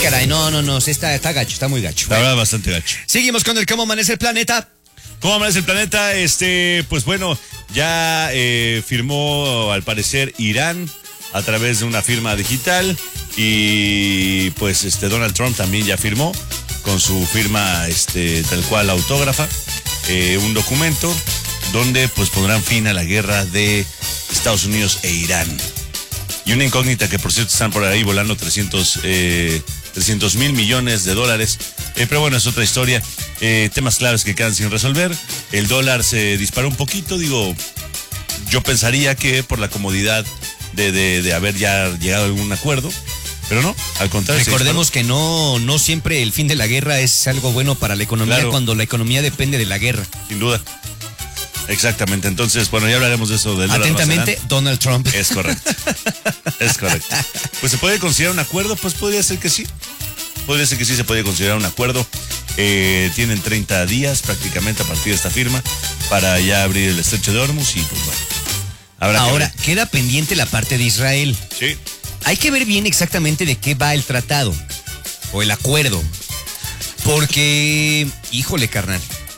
caray, no, sí está gacho, está muy gacho. La verdad, bastante gacho. Seguimos con el cómo amanece el planeta. ¿Cómo amanece el planeta? Pues bueno, ya firmó al parecer Irán a través de una firma digital y pues Donald Trump también ya firmó con su firma tal cual autógrafa un documento donde pues pondrán fin a la guerra de Estados Unidos e Irán. Y una incógnita que por cierto están por ahí volando 300,000 millones de dólares. Pero bueno, es otra historia. Temas claves que quedan sin resolver. El dólar se disparó un poquito, digo, yo pensaría que por la comodidad de haber ya llegado a algún acuerdo, pero no, al contrario. Recordemos que no siempre el fin de la guerra es algo bueno para la economía, claro, cuando la economía depende de la guerra. Sin duda. Exactamente, entonces, bueno, ya hablaremos de eso. Atentamente, Donald Trump. Es correcto, es correcto. Pues se puede considerar un acuerdo, pues podría ser que sí. Podría ser que sí se puede considerar un acuerdo. Tienen 30 días prácticamente a partir de esta firma para ya abrir el estrecho de Hormuz y pues bueno. Ahora, queda pendiente la parte de Israel. Sí. Hay que ver bien exactamente de qué va el tratado o el acuerdo. Porque, híjole, carnal.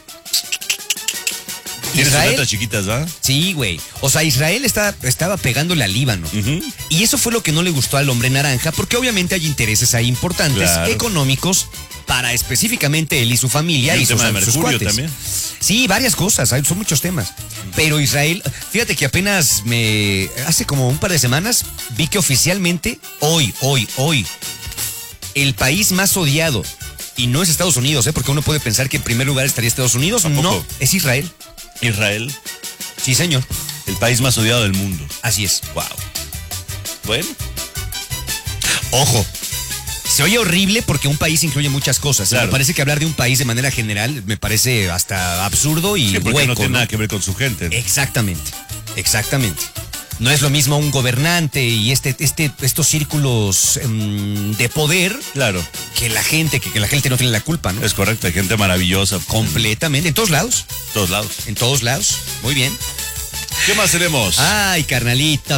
Tienes letras chiquitas, ¿va? Sí, güey. O sea, Israel estaba pegándole al Líbano. Y eso fue lo que no le gustó al hombre naranja, porque obviamente hay intereses ahí importantes, claro, económicos, para específicamente él y su familia y sus cuates también. Sí, varias cosas, son muchos temas. Pero Israel, fíjate que apenas hace como un par de semanas, vi que oficialmente, hoy, el país más odiado, y no es Estados Unidos, porque uno puede pensar que en primer lugar estaría Estados Unidos, no, es Israel. Israel. Sí, señor. El país más odiado del mundo. Así es. Wow. Bueno. Ojo. Se oye horrible porque un país incluye muchas cosas. Claro. Me parece que hablar de un país de manera general me parece hasta absurdo y porque hueco, no tiene nada que ver con su gente. Exactamente. No es lo mismo un gobernante y estos círculos de poder, claro, que la gente no tiene la culpa, ¿no? Es correcto, hay gente maravillosa. Completamente, en todos lados. En todos lados. Muy bien. ¿Qué más tenemos? Ay, carnalito.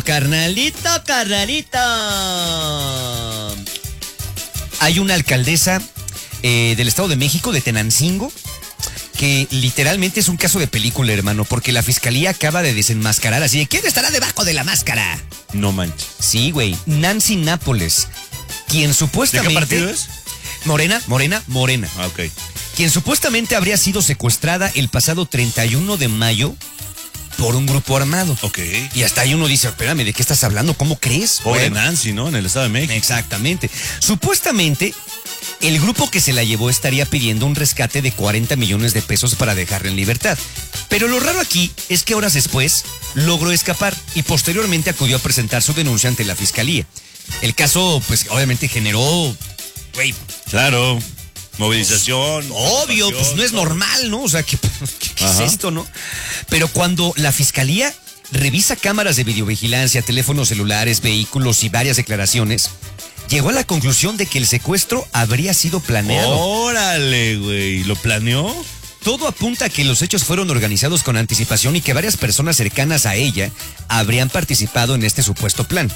Hay una alcaldesa del Estado de México, de Tenancingo, que literalmente es un caso de película, hermano, porque la fiscalía acaba de desenmascarar así de ¿quién estará debajo de la máscara? No manches. Sí, güey. Nancy Nápoles, quien supuestamente... ¿De qué partido es? Morena. Ah, ok. Quien supuestamente habría sido secuestrada el pasado 31 de mayo por un grupo armado. Ok. Y hasta ahí uno dice, espérame, ¿de qué estás hablando? ¿Cómo crees? Pobre Nancy, ¿no? En el Estado de México. Exactamente. Supuestamente, el grupo que se la llevó estaría pidiendo un rescate de 40 millones de pesos para dejarla en libertad. Pero lo raro aquí es que horas después logró escapar y posteriormente acudió a presentar su denuncia ante la fiscalía. El caso, pues, obviamente generó, güey. Claro. Movilización. Obvio, pues no es normal, ¿no? O sea, ¿qué es esto, no? Pero cuando la fiscalía revisa cámaras de videovigilancia, teléfonos celulares, vehículos y varias declaraciones, llegó a la conclusión de que el secuestro habría sido planeado. ¡Órale, güey! ¿Lo planeó? Todo apunta a que los hechos fueron organizados con anticipación y que varias personas cercanas a ella habrían participado en este supuesto plan.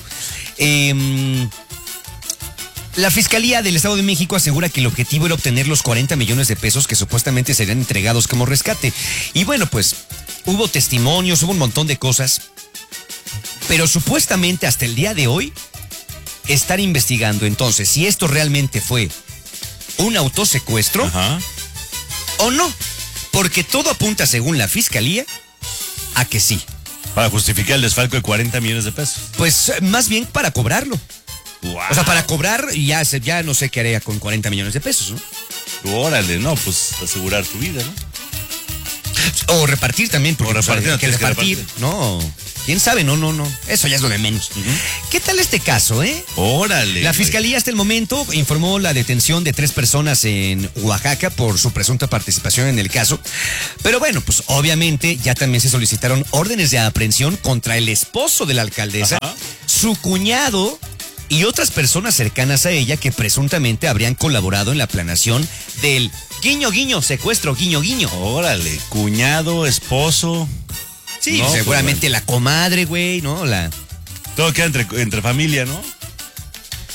La Fiscalía del Estado de México asegura que el objetivo era obtener los 40 millones de pesos que supuestamente serían entregados como rescate. Y bueno, pues hubo testimonios, hubo un montón de cosas. Pero supuestamente hasta el día de hoy están investigando entonces si esto realmente fue un autosecuestro o no. Porque todo apunta, según la Fiscalía, a que sí. Para justificar el desfalco de 40 millones de pesos. Pues más bien para cobrarlo. Wow. O sea, para cobrar ya no sé qué haría con 40 millones de pesos, ¿no? Órale, no, pues asegurar tu vida, ¿no? O repartir también, porque repartir, que repartir. No, quién sabe, no. Eso ya es lo de menos. ¿Qué tal este caso, Órale. La Fiscalía hasta el momento informó la detención de 3 personas en Oaxaca por su presunta participación en el caso. Pero bueno, pues obviamente ya también se solicitaron órdenes de aprehensión contra el esposo de la alcaldesa, su cuñado y otras personas cercanas a ella que presuntamente habrían colaborado en la planeación del guiño guiño, secuestro guiño guiño. Órale, cuñado, esposo. Sí, no, seguramente pues, la comadre, güey, ¿no? Todo queda entre familia, ¿no?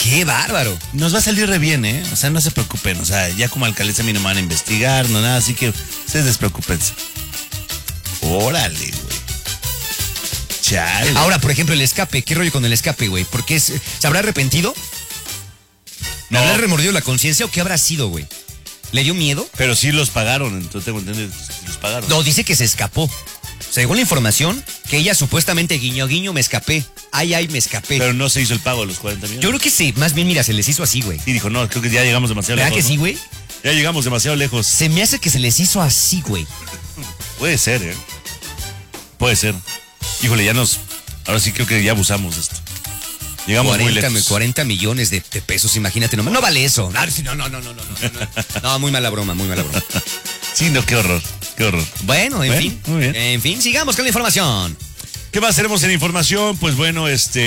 ¡Qué bárbaro! Nos va a salir re bien, ¿eh? O sea, no se preocupen. O sea, ya como alcaldesa a mí no me van a investigar, no nada, así que ustedes despreocúpense. Órale, güey. Chale. Ahora, por ejemplo, el escape. ¿Qué rollo con el escape, güey? ¿Porque se habrá arrepentido? ¿Me habrá remordido la conciencia o qué habrá sido, güey? ¿Le dio miedo? Pero sí los pagaron, entonces tengo entendido que sí los pagaron. No, dice que se escapó. Según la información, que ella supuestamente guiño guiño me escapé. Ay, me escapé. Pero no se hizo el pago de los 40 millones. Yo creo que sí. Más bien, mira, se les hizo así, güey. Y dijo, no, creo que ya llegamos demasiado ¿Verdad lejos. que sí, güey? Ya llegamos demasiado lejos. Se me hace que se les hizo así, güey. Puede ser, ¿eh? Puede ser. Híjole, ahora sí creo que ya abusamos de esto. Llegamos muy lejos. 40 millones de pesos, imagínate nomás. No vale eso. No, muy mala broma, muy mala broma. Sí, no, qué horror. Bueno, en fin. Muy bien. En fin, sigamos con la información. ¿Qué más tenemos en información? Pues bueno,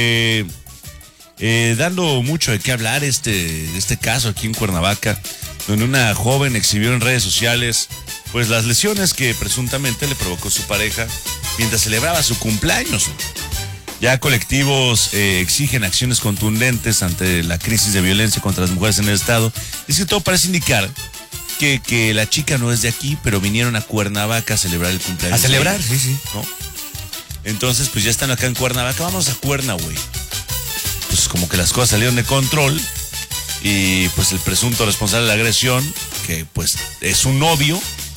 dando mucho de qué hablar este caso aquí en Cuernavaca, donde una joven exhibió en redes sociales pues las lesiones que presuntamente le provocó su pareja mientras celebraba su cumpleaños. Ya colectivos exigen acciones contundentes ante la crisis de violencia contra las mujeres en el estado. Es que todo parece indicar que la chica no es de aquí, pero vinieron a Cuernavaca a celebrar el cumpleaños. A celebrar, sí. ¿No? Entonces, pues ya están acá en Cuernavaca. Vamos a Cuerna, güey. Pues como que las cosas salieron de control. Y pues el presunto responsable de la agresión, que pues es su novio,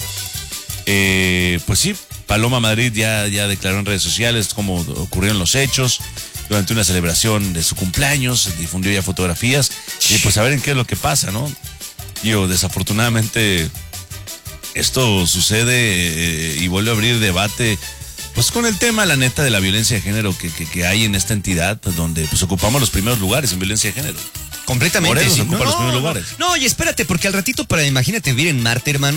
pues sí, Paloma Madrid ya declaró en redes sociales cómo ocurrieron los hechos. Durante una celebración de su cumpleaños, difundió ya fotografías. Y pues a ver en qué es lo que pasa, ¿no? Digo, desafortunadamente esto sucede y vuelve a abrir debate pues con el tema, la neta, de la violencia de género que hay en esta entidad, donde pues ocupamos los primeros lugares en violencia de género. Completamente. Morelos sí. ocupa los primeros lugares. No, y espérate, porque al ratito imagínate vivir en Marte, hermano.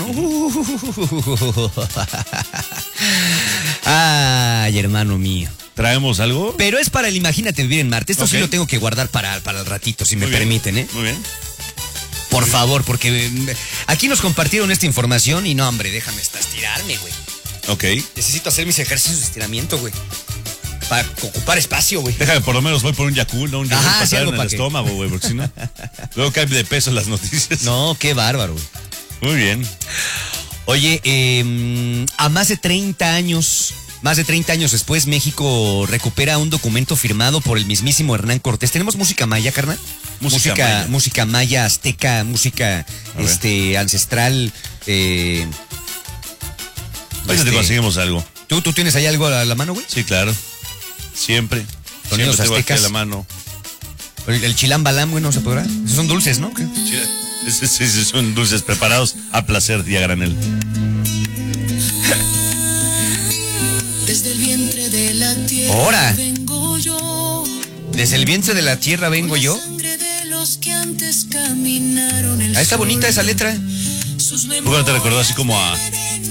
Ay, hermano mío. ¿Traemos algo? Pero es para el imagínate vivir en Marte. Esto sí lo tengo que guardar para el ratito, si me permiten, ¿eh? Muy bien. Por favor, porque aquí nos compartieron esta información y no, hombre, déjame estirarme, güey. Ok. Necesito hacer mis ejercicios de estiramiento, güey. Para ocupar espacio, güey. Déjame, por lo menos voy por un Yakult, ¿no? Un Yakult para sí, algo en el para estómago, güey, porque si no, luego cae de peso las noticias. No, qué bárbaro, güey. Muy bien. Oye, a más de 30 años después, México recupera un documento firmado por el mismísimo Hernán Cortés. ¿Tenemos música maya, carnal? Música maya, azteca, música ancestral. Ahorita te conseguimos algo. ¿Tú tienes ahí algo a la mano, güey? Sí, claro. Siempre. Sonidos Siempre tengo aquí aztecas. a la mano. El chilam balam, güey, no se podrá. Esos son dulces, ¿no? Sí, son dulces preparados a placer y a granel. Desde el vientre de la tierra ¡Hora! vengo yo. Desde el vientre de la tierra vengo yo. Sangre de los que antes caminaron el Ahí está sol. bonita esa letra. Sus ¿Por qué no te recordó así como a